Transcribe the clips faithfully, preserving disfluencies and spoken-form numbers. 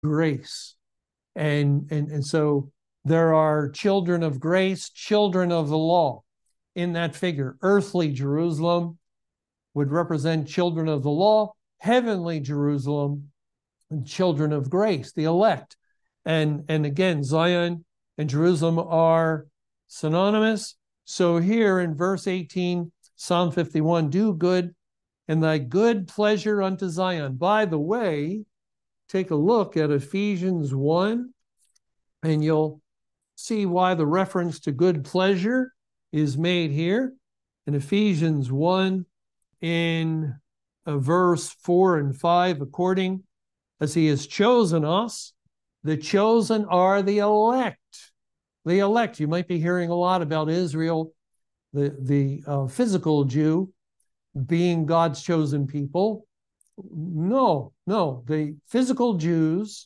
grace. And, and, and so there are children of grace, children of the law in that figure. Earthly Jerusalem would represent children of the law, heavenly Jerusalem, and children of grace, the elect. And, and again, Zion and Jerusalem are synonymous. So here in verse eighteen, Psalm fifty-one, do good and thy good pleasure unto Zion. By the way, take a look at Ephesians one, and you'll see why the reference to good pleasure is made here. In Ephesians one, in uh, verse four and five, according as he has chosen us, the chosen are the elect. The elect, you might be hearing a lot about Israel, the, the uh, physical Jew being God's chosen people. No, no, the physical Jews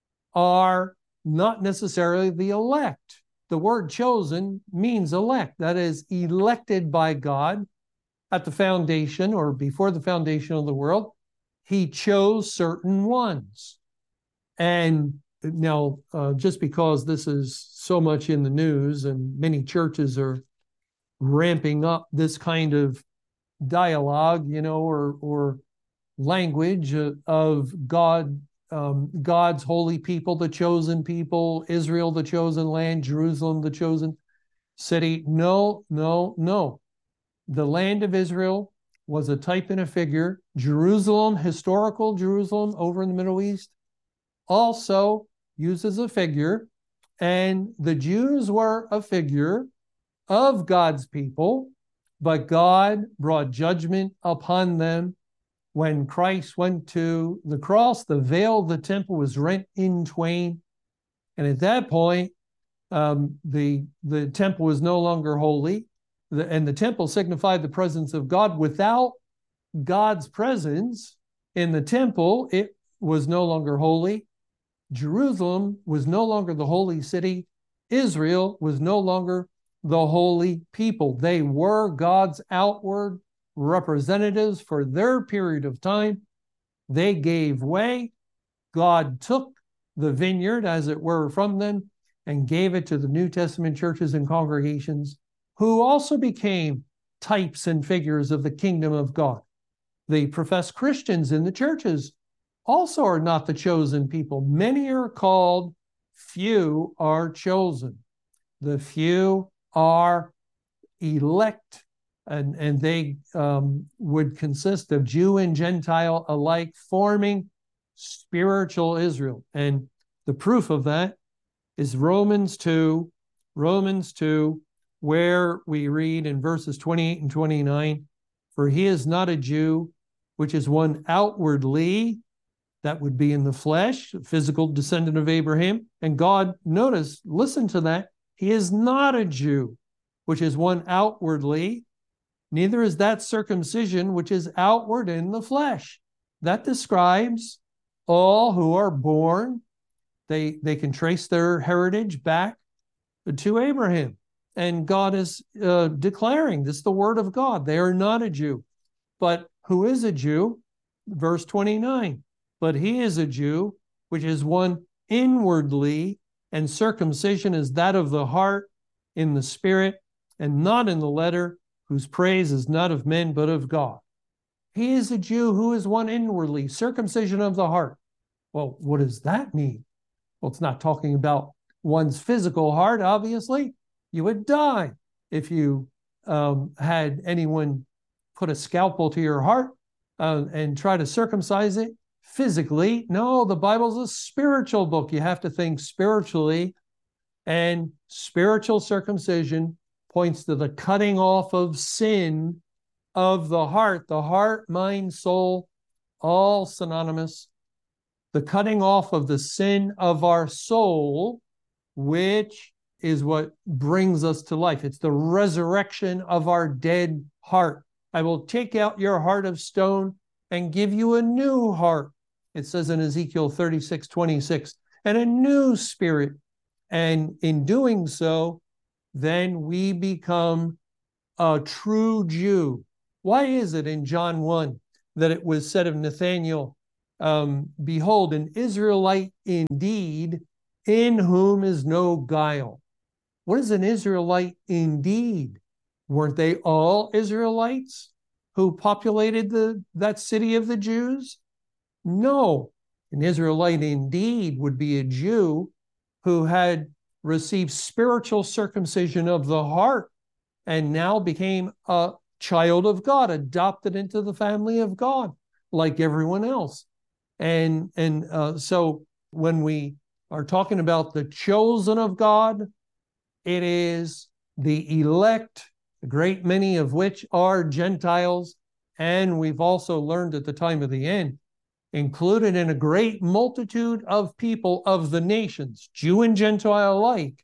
are not necessarily the elect. The word chosen means elect. That is, elected by God at the foundation or before the foundation of the world. He chose certain ones. And now, uh, just because this is so much in the news and many churches are ramping up this kind of dialogue, you know, or, or language of God, um, God's holy people, the chosen people, Israel, the chosen land, Jerusalem, the chosen city. No, no, no. The land of Israel was a type and a figure. Jerusalem, historical Jerusalem over in the Middle East, also used as a figure. And the Jews were a figure of God's people, but God brought judgment upon them. When Christ went to the cross, the veil of the temple was rent in twain. And at that point, um, the, the temple was no longer holy. The, and the temple signified the presence of God. Without God's presence in the temple, it was no longer holy. Jerusalem was no longer the holy city. Israel was no longer the holy people. They were God's outward representatives for their period of time. They gave way. God took the vineyard, as it were, from them and gave it to the New Testament churches and congregations, who also became types and figures of the kingdom of God. The professed Christians in the churches also are not the chosen people. Many are called, few are chosen. The few are elect, and, and they um, would consist of Jew and Gentile alike, forming spiritual Israel. And the proof of that is Romans two, Romans two, where we read in verses twenty-eight and twenty-nine, for he is not a Jew, which is one outwardly, that would be in the flesh, a physical descendant of Abraham. And God, notice, listen to that, he is not a Jew, which is one outwardly, neither is that circumcision, which is outward in the flesh. That describes all who are born. They, they can trace their heritage back to Abraham. And God is uh, declaring this, the word of God. They are not a Jew. But who is a Jew? Verse twenty-nine. But he is a Jew, which is one inwardly, and circumcision is that of the heart in the spirit, and not in the letter, whose praise is not of men, but of God. He is a Jew who is one inwardly, circumcision of the heart. Well, what does that mean? Well, it's not talking about one's physical heart, obviously. You would die if you um, had anyone put a scalpel to your heart uh, and try to circumcise it physically. No, the Bible's a spiritual book. You have to think spiritually, and spiritual circumcision points to the cutting off of sin of the heart, the heart, mind, soul, all synonymous. The cutting off of the sin of our soul, which is what brings us to life. It's the resurrection of our dead heart. I will take out your heart of stone and give you a new heart. It says in Ezekiel thirty-six twenty-six, and a new spirit. And in doing so, then we become a true Jew. Why is it in John one that it was said of Nathanael, um, behold, an Israelite indeed, in whom is no guile. What is an Israelite indeed? Weren't they all Israelites who populated the, that city of the Jews? No. An Israelite indeed would be a Jew who had received spiritual circumcision of the heart and now became a child of God, adopted into the family of God, like everyone else. And, and uh, so when we are talking about the chosen of God, it is the elect, a great many of which are Gentiles. And we've also learned at the time of the end, included in a great multitude of people of the nations, Jew and Gentile alike,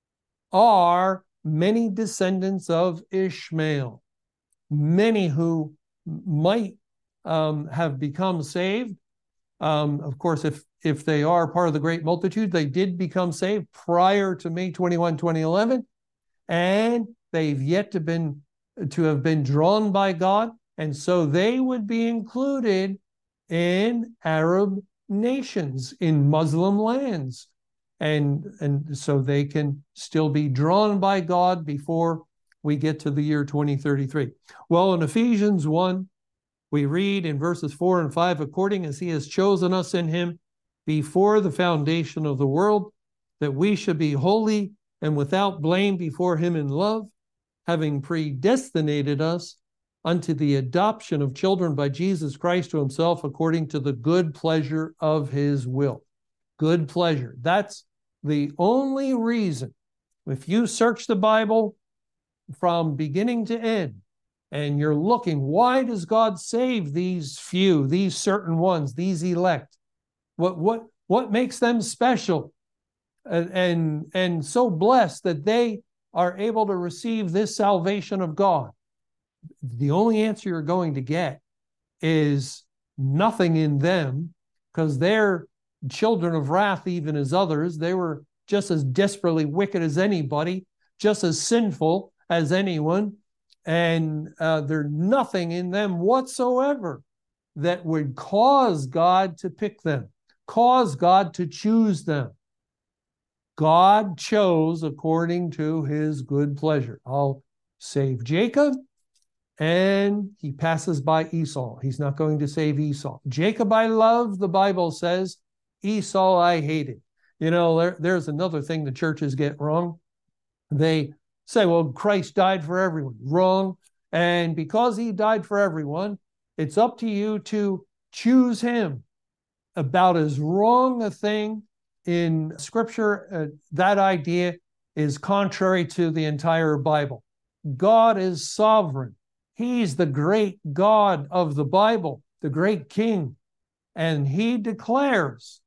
are many descendants of Ishmael, many who might um, have become saved. Um, of course, if, if they are part of the great multitude, they did become saved prior to May twenty-first, twenty eleven, and they've yet to, been, to have been drawn by God, and so they would be included in Arab nations, in Muslim lands. And, and so they can still be drawn by God before we get to the year twenty thirty-three. Well, in Ephesians one, we read in verses four and five, according as he has chosen us in him before the foundation of the world, that we should be holy and without blame before him in love, having predestinated us unto the adoption of children by Jesus Christ to himself, according to the good pleasure of his will. Good pleasure. That's the only reason. If you search the Bible from beginning to end, and you're looking, why does God save these few, these certain ones, these elect? What what what makes them special and and, and so blessed that they are able to receive this salvation of God? The only answer you're going to get is nothing in them, because they're children of wrath even as others. They were just as desperately wicked as anybody, just as sinful as anyone. And uh, there's nothing in them whatsoever that would cause God to pick them, cause God to choose them. God chose according to his good pleasure. I'll save Jacob, and he passes by Esau. He's not going to save Esau. Jacob I love, the Bible says. Esau I hated. You know, there, there's another thing the churches get wrong. They say, well, Christ died for everyone. Wrong. And because he died for everyone, it's up to you to choose him. About as wrong a thing in Scripture, uh, that idea is contrary to the entire Bible. God is sovereign. He's the great God of the Bible, the great King. And he declares,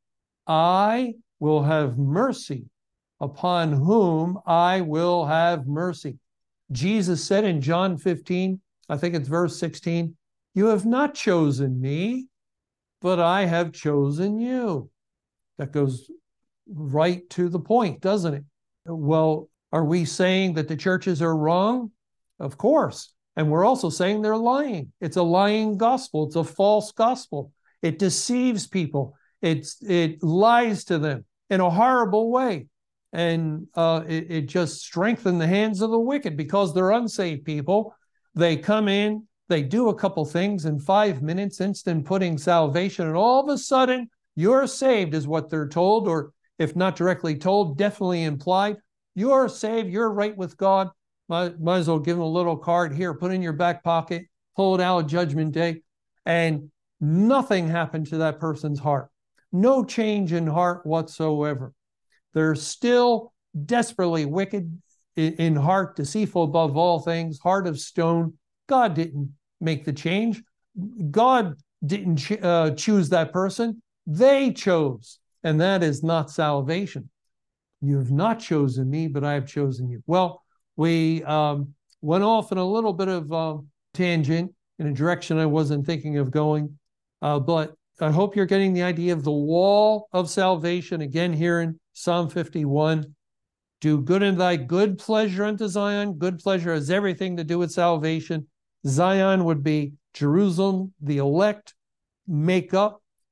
I will have mercy upon whom I will have mercy. Jesus said in John fifteen, I think it's verse sixteen, you have not chosen me, but I have chosen you. That goes right to the point, doesn't it? Well, are we saying that the churches are wrong? Of course. And we're also saying they're lying. It's a lying gospel. It's a false gospel. It deceives people. It's, it lies to them in a horrible way. And uh, it, it just strengthens the hands of the wicked because they're unsaved people. They come in, they do a couple things in five minutes, instant pudding salvation, and all of a sudden you're saved is what they're told, or if not directly told, definitely implied. You're saved, you're right with God. Might, might as well give them a little card here, put it in your back pocket, pull it out Judgment Day, and nothing happened to that person's heart. No change in heart whatsoever. They're still desperately wicked in heart, deceitful above all things, heart of stone. God didn't make the change. God didn't ch- uh, choose that person. They chose, and that is not salvation. You have not chosen me, but I have chosen you. Well, we um, went off in a little bit of uh, tangent in a direction I wasn't thinking of going, uh, but I hope you're getting the idea of the wall of salvation. Again, here in Psalm fifty-one, do good in thy good pleasure unto Zion. Good pleasure has everything to do with salvation. Zion would be Jerusalem, the elect, make up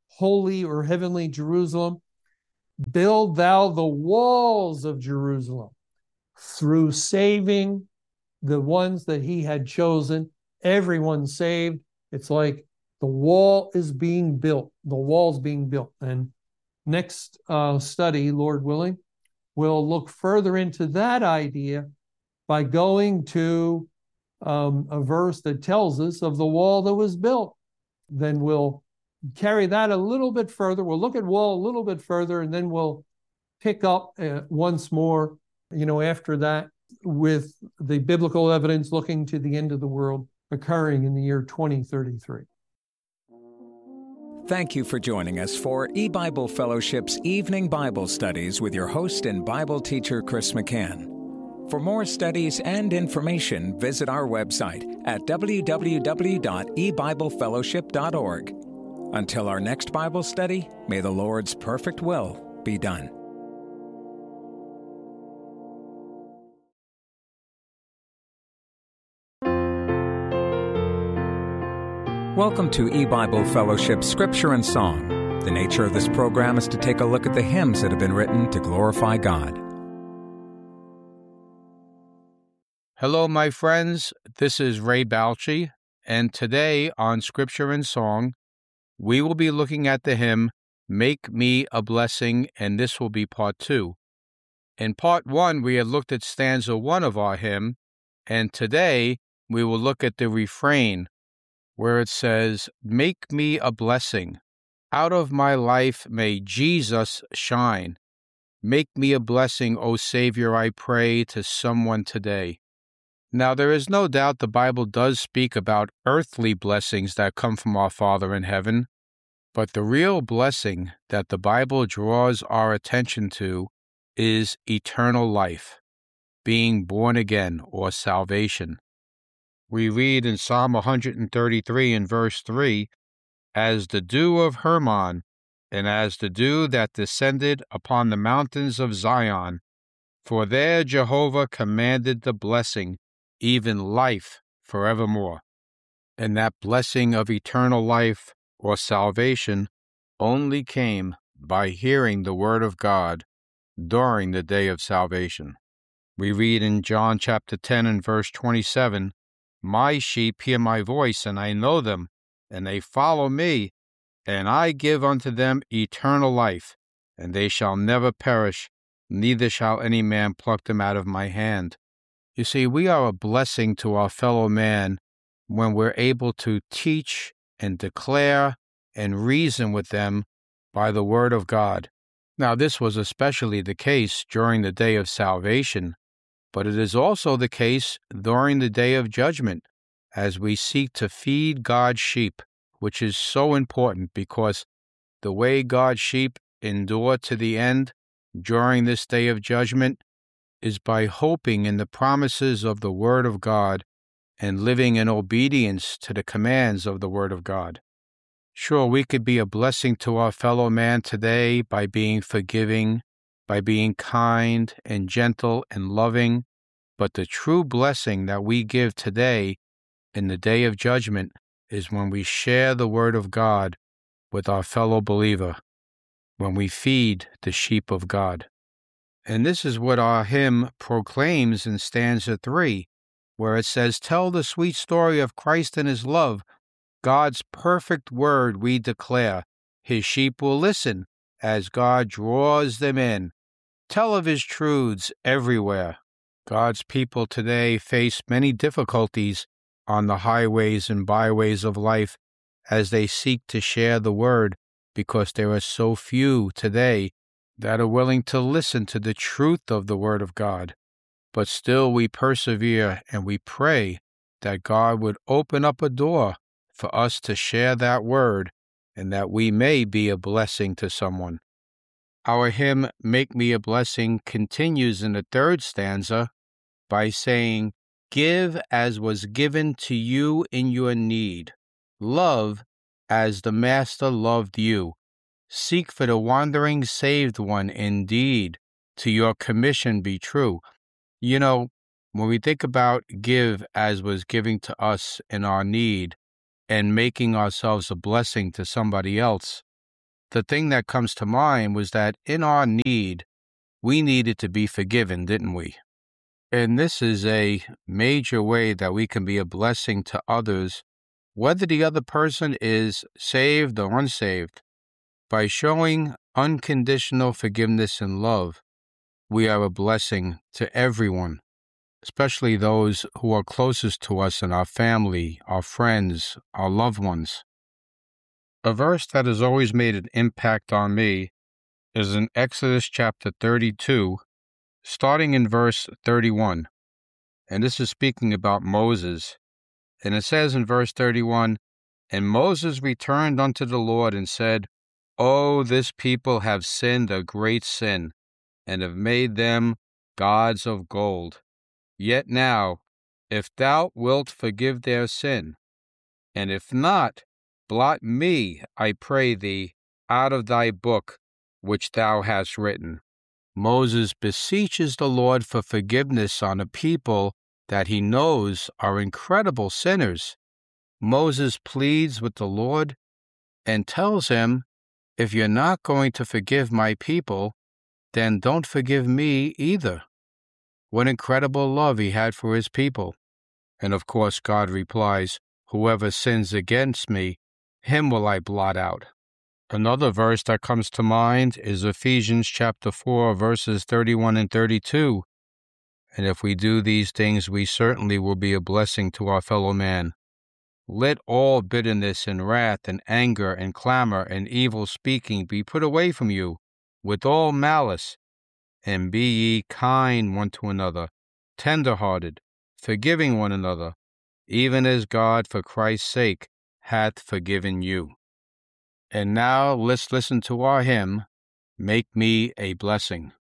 holy or heavenly Jerusalem, build thou the walls of Jerusalem through saving the ones that he had chosen. Everyone saved. It's like the wall is being built. The wall's being built. And next uh, study, Lord willing, we'll look further into that idea by going to um, a verse that tells us of the wall that was built. Then we'll carry that a little bit further. We'll look at wall a little bit further, and then we'll pick up uh, once more, you know, after that with the biblical evidence looking to the end of the world occurring in the year twenty thirty-three. Thank you for joining us for E-Bible Fellowship's Evening Bible Studies with your host and Bible teacher, Chris McCann. For more studies and information, visit our website at w w w dot e bible fellowship dot org. Until our next Bible study, may the Lord's perfect will be done. Welcome to E-Bible Fellowship Scripture and Song. The nature of this program is to take a look at the hymns that have been written to glorify God. Hello, my friends. This is Ray Balchi, and today on Scripture and Song, we will be looking at the hymn, Make Me a Blessing, and this will be part two. In part one, we had looked at stanza one of our hymn, and today we will look at the refrain, where it says, Make me a blessing. Out of my life may Jesus shine. Make me a blessing, O Savior, I pray, to someone today. Now, there is no doubt the Bible does speak about earthly blessings that come from our Father in heaven, but the real blessing that the Bible draws our attention to is eternal life, being born again, or salvation. We read in Psalm one thirty-three in verse three, As the dew of Hermon, and as the dew that descended upon the mountains of Zion, for there Jehovah commanded the blessing, even life forevermore. And that blessing of eternal life, or salvation, only came by hearing the word of God during the day of salvation. We read in John chapter ten and verse twenty-seven, My sheep hear my voice, and I know them, and they follow me, and I give unto them eternal life, and they shall never perish, neither shall any man pluck them out of my hand. You see, we are a blessing to our fellow man when we're able to teach and declare and reason with them by the word of God. Now, this was especially the case during the day of salvation, but it is also the case during the day of judgment, as we seek to feed God's sheep, which is so important because the way God's sheep endure to the end during this day of judgment is by hoping in the promises of the Word of God and living in obedience to the commands of the Word of God. Sure, we could be a blessing to our fellow man today by being forgiving, by being kind and gentle and loving, but the true blessing that we give today in the day of judgment is when we share the Word of God with our fellow believer, when we feed the sheep of God. And this is what our hymn proclaims in stanza three, where it says, Tell the sweet story of Christ and his love, God's perfect word we declare. His sheep will listen as God draws them in. Tell of his truths everywhere. God's people today face many difficulties on the highways and byways of life as they seek to share the word, because there are so few today that are willing to listen to the truth of the word of God. But still we persevere and we pray that God would open up a door for us to share that word and that we may be a blessing to someone. Our hymn, Make Me a Blessing, continues in the third stanza by saying, Give as was given to you in your need. Love as the Master loved you. Seek for the wandering saved one indeed. To your commission be true. You know, when we think about give as was given to us in our need and making ourselves a blessing to somebody else, the thing that comes to mind was that in our need, we needed to be forgiven, didn't we? And this is a major way that we can be a blessing to others, whether the other person is saved or unsaved. By showing unconditional forgiveness and love, we are a blessing to everyone, especially those who are closest to us in our family, our friends, our loved ones. A verse that has always made an impact on me is in Exodus chapter thirty-two, starting in verse thirty-one. And this is speaking about Moses. And it says in verse thirty-one, "And Moses returned unto the Lord and said, O, this people have sinned a great sin, and have made them gods of gold. Yet now, if thou wilt forgive their sin, and if not, blot me, I pray thee, out of thy book which thou hast written." Moses beseeches the Lord for forgiveness on a people that he knows are incredible sinners. Moses pleads with the Lord and tells him, if you're not going to forgive my people, then don't forgive me either. What incredible love he had for his people. And of course, God replies, whoever sins against me, him will I blot out. Another verse that comes to mind is Ephesians chapter four, verses thirty-one and thirty-two. And if we do these things, we certainly will be a blessing to our fellow man. Let all bitterness and wrath and anger and clamor and evil speaking be put away from you, with all malice, and be ye kind one to another, tender-hearted, forgiving one another, even as God for Christ's sake hath forgiven you. And now let's listen to our hymn, Make Me a Blessing.